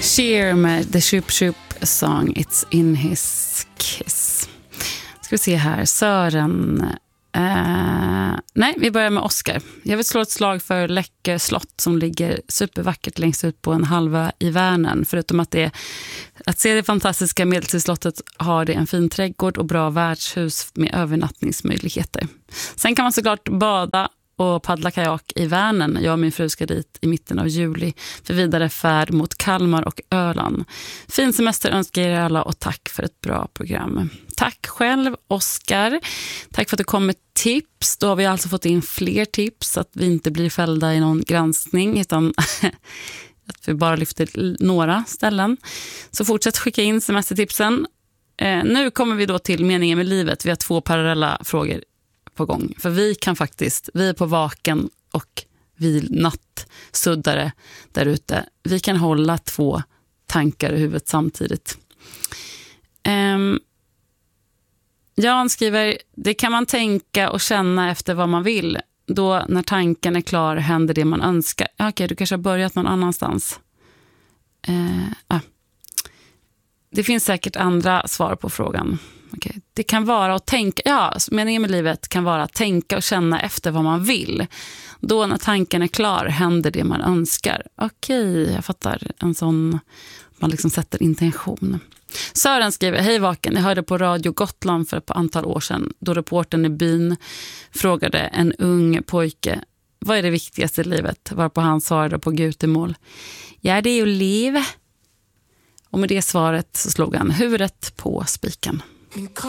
Cher med The Shoop Shoop Song It's in his kiss. Ska vi se här. Sören. Nej, vi börjar med Oscar. Jag vill slå ett slag för Läckö slott som ligger supervackert längst ut på en halva i Vänern. Förutom att se det fantastiska medeltidsslottet har det en fin trädgård och bra värdshus med övernattningsmöjligheter. Sen kan man såklart bada och paddla kajak i Vänern. Jag och min fru ska dit i mitten av juli för vidare färd mot Kalmar och Öland. Fin semester önskar er alla och tack för ett bra program. Tack själv, Oskar. Tack för att du kom med tips. Då har vi alltså fått in fler tips så att vi inte blir fällda i någon granskning utan att vi bara lyfter några ställen. Så fortsätt skicka in semestertipsen. Nu kommer vi då till meningen med livet. Vi har 2 parallella frågor på gång. För vi är på vaken och vi nattsuddare där ute. Vi kan hålla 2 tankar i huvudet samtidigt. Jan skriver, det kan man tänka och känna efter vad man vill. Då när tanken är klar händer det man önskar. Okej, du kanske har börjat någon annanstans. Det finns säkert andra svar på frågan. Okay. Det kan vara att tänka, meningen med livet kan vara att tänka och känna efter vad man vill. Då när tanken är klar händer det man önskar. Okej, jag fattar. En sån, man liksom sätter intention. Sören skriver, hej vaken, jag hörde på Radio Gotland för ett antal år sedan då reportern i byn frågade en ung pojke, vad är det viktigaste i livet? Varpå han svarade på gutemål, ja det är ju liv. Och med det svaret så slog han huvudet på spiken.